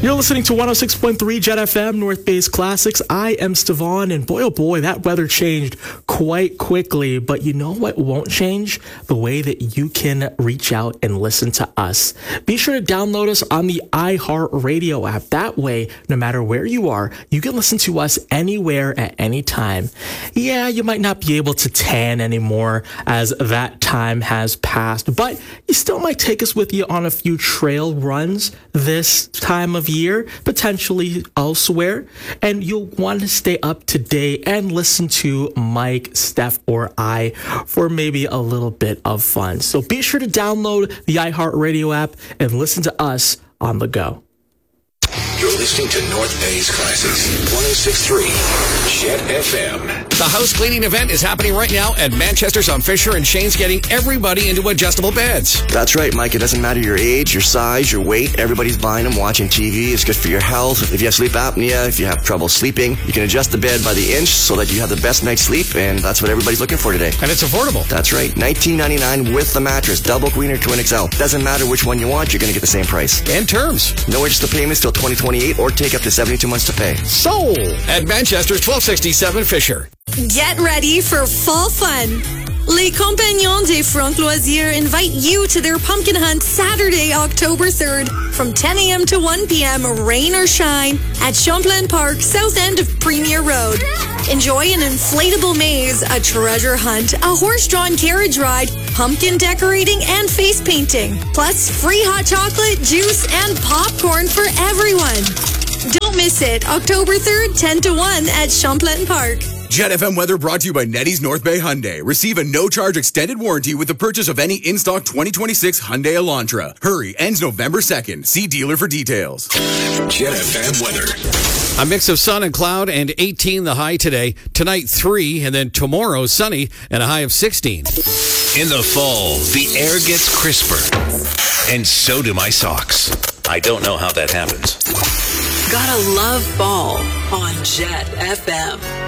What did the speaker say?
You're listening to 106.3 Jet FM, North Bay's Classics. I am Stevon, and boy, oh boy, that weather changed quite quickly. But you know what won't change? The way that you can reach out and listen to us. Be sure to download us on the iHeartRadio app. That way, no matter where you are, you can listen to us anywhere at any time. Yeah, you might not be able to tan anymore as that time has passed, but you still might take us with you on a few trail runs this time of year, potentially elsewhere, and you'll want to stay up to date and listen to Mike, Steph, or I for maybe a little bit of fun. So be sure to download the iHeartRadio app and listen to us on the go. You're listening to North Bay's Classics, 106.3 Jet FM. The house cleaning event is happening right now at Manchester's on Fisher, and Shane's getting everybody into adjustable beds. That's right, Mike. It doesn't matter your age, your size, your weight. Everybody's buying them, watching TV. It's good for your health. If you have sleep apnea, if you have trouble sleeping, you can adjust the bed by the inch so that you have the best night's sleep, and that's what everybody's looking for today. And it's affordable. That's right. $19.99 with the mattress, double queen or twin XL. Doesn't matter which one you want, you're going to get the same price. And terms. No interest to payments till 2028 or take up to 72 months to pay. Sold at Manchester's 1267 Fisher. Get ready for fall fun. Les Compagnons des Francs Loisirs invite you to their pumpkin hunt Saturday, October 3rd from 10 a.m. to 1 p.m., rain or shine, at Champlain Park, south end of Premier Road. Enjoy an inflatable maze, a treasure hunt, a horse-drawn carriage ride, pumpkin decorating, and face painting. Plus, free hot chocolate, juice, and popcorn for everyone. Don't miss it. October 3rd, 10 to 1 at Champlain Park. Jet FM weather brought to you by Nettie's North Bay Hyundai. Receive a no-charge extended warranty with the purchase of any in-stock 2026 Hyundai Elantra. Hurry, ends November 2nd. See dealer for details. Jet FM weather. A mix of sun and cloud, and 18 the high today. Tonight 3, and then tomorrow sunny and a high of 16. In the fall, the air gets crisper. And so do my socks. I don't know how that happens. Gotta love fall on Jet FM.